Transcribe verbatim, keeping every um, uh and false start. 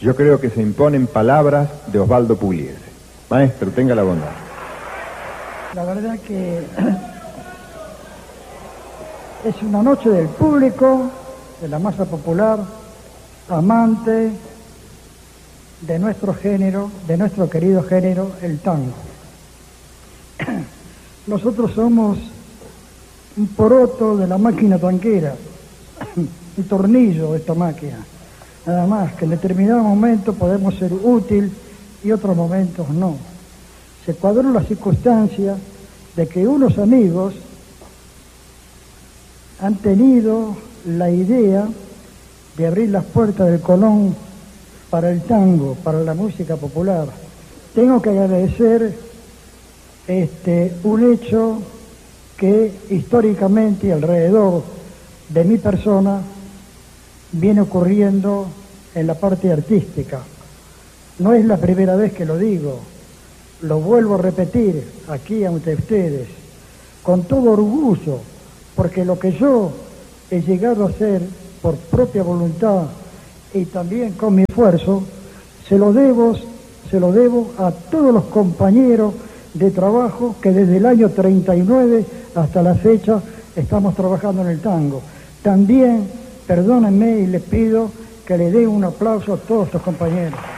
yo creo que se imponen palabras de Osvaldo Pugliese. Maestro, tenga la bondad. La verdad que es una noche del público, de la masa popular, amante de nuestro género, de nuestro querido género, el tango. Nosotros somos un poroto de la máquina tanquera, un tornillo de esta máquina. Nada más que en determinados momentos podemos ser útil y otros momentos no. Se cuadró la circunstancia de que unos amigos han tenido la idea de abrir las puertas del Colón para el tango, para la música popular. Tengo que agradecer este, un hecho que históricamente alrededor de mi persona viene ocurriendo en la parte artística. No es la primera vez que lo digo, lo vuelvo a repetir aquí ante ustedes, con todo orgullo, porque lo que yo he llegado a hacer por propia voluntad y también con mi esfuerzo, se lo debo, se lo debo a todos los compañeros de trabajo que desde el año treinta y nueve hasta la fecha estamos trabajando en el tango. También, perdónenme y les pido que le den un aplauso a todos estos compañeros.